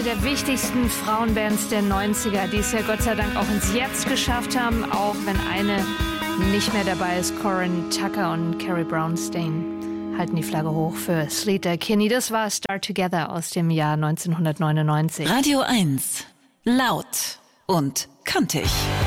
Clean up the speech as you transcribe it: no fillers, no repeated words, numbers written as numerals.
der wichtigsten Frauenbands der 90er, die es ja Gott sei Dank auch ins Jetzt geschafft haben, auch wenn eine nicht mehr dabei ist. Corinne Tucker und Carrie Brownstein halten die Flagge hoch für Sleater Kinney. Das war Start Together aus dem Jahr 1999. Radio 1. Laut und kantig.